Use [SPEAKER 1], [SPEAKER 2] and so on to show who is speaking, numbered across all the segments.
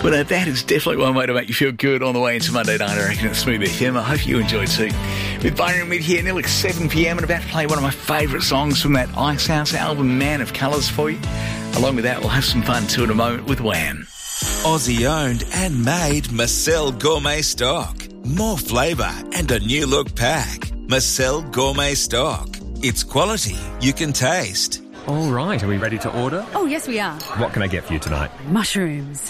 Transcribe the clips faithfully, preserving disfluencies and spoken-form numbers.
[SPEAKER 1] But uh, that is definitely one way to make you feel good on the way into Monday night, I reckon, at Smooth F M. I hope you enjoyed too. With Barney and Mid here, nearly seven p.m. and about to play one of my favourite songs from that Icehouse album, Man of Colours, for you. Along with that, we'll have some fun too in a moment with Wham.
[SPEAKER 2] Aussie owned and made Marcel Gourmet Stock. More flavour and a new look pack. Marcel Gourmet Stock. It's quality you can taste.
[SPEAKER 3] All right, are we ready to order?
[SPEAKER 4] Oh, yes, we are.
[SPEAKER 3] What can I get for you tonight?
[SPEAKER 4] Mushrooms.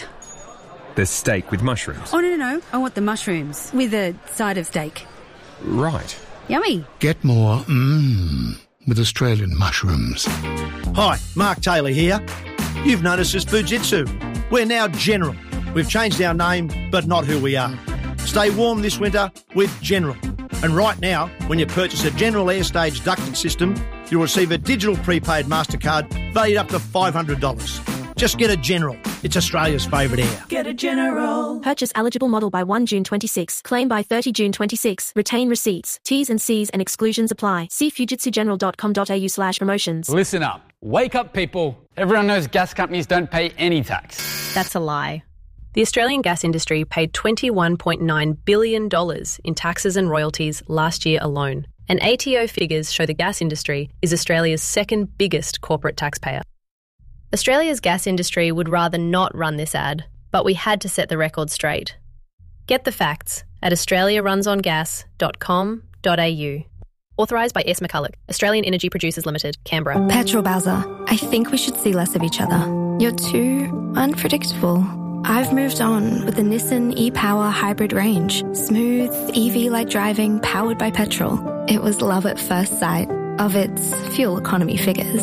[SPEAKER 3] The steak with mushrooms?
[SPEAKER 4] Oh, no, no, no. I want the mushrooms with a side of steak.
[SPEAKER 3] Right.
[SPEAKER 4] Yummy.
[SPEAKER 5] Get more mmm with Australian mushrooms.
[SPEAKER 6] Hi, Mark Taylor here. You've noticed us Fujitsu. We're now General. We've changed our name, but not who we are. Stay warm this winter with General. And right now, when you purchase a General Airstage ducted system, you'll receive a digital prepaid MasterCard valued up to five hundred dollars. Just get a General. It's Australia's favourite air.
[SPEAKER 7] Get a General.
[SPEAKER 8] Purchase eligible model by first June twenty-six. Claim by thirtieth June twenty-six. Retain receipts. T's and C's and exclusions apply. See fujitsu general dot com dot a u slash promotions.
[SPEAKER 9] Listen up. Wake up, people. Everyone knows gas companies don't pay any tax.
[SPEAKER 10] That's a lie. The Australian gas industry paid twenty-one point nine billion dollars in taxes and royalties last year alone. And A T O figures show the gas industry is Australia's second biggest corporate taxpayer. Australia's gas industry would rather not run this ad, but we had to set the record straight. Get the facts at australia runs on gas dot com dot a u. Authorised by S. McCulloch, Australian Energy Producers Limited, Canberra.
[SPEAKER 11] Petrol Bowser, I think we should see less of each other. You're too unpredictable. I've moved on with the Nissan e-Power hybrid range. Smooth, E V-like driving, powered by petrol. It was love at first sight of its fuel economy figures.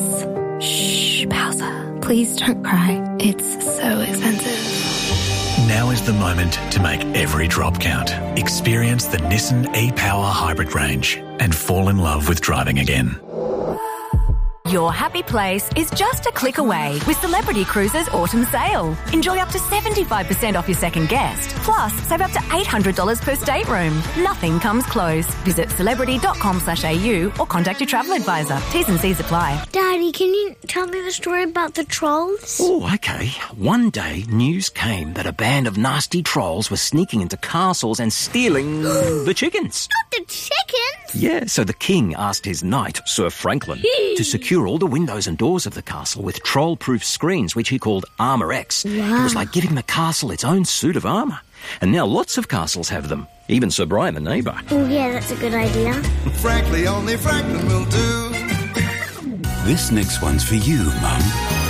[SPEAKER 11] Shh, Bowser. Please don't cry. It's so expensive.
[SPEAKER 12] Now is the moment to make every drop count. Experience the Nissan e-Power hybrid range and fall in love with driving again.
[SPEAKER 13] Your happy place is just a click away with Celebrity Cruises Autumn Sale. Enjoy up to seventy-five percent off your second guest. Plus, save up to eight hundred dollars per stateroom. Nothing comes close. Visit celebrity dot com slash a u or contact your travel advisor. T's and C's apply.
[SPEAKER 14] Daddy, can you tell me the story about the trolls?
[SPEAKER 15] Oh, okay. One day, news came that a band of nasty trolls were sneaking into castles and stealing the chickens.
[SPEAKER 14] Not the chickens?
[SPEAKER 15] Yeah, so the king asked his knight, Sir Franklin, to secure all the windows and doors of the castle with troll-proof screens, which he called Armour X.
[SPEAKER 14] Wow.
[SPEAKER 15] It was like giving the castle its own suit of armour. And now lots of castles have them. Even Sir Brian, the neighbour.
[SPEAKER 14] Oh, yeah, that's a good idea.
[SPEAKER 16] Frankly, only Franklin will do.
[SPEAKER 17] This next one's for you, Mum.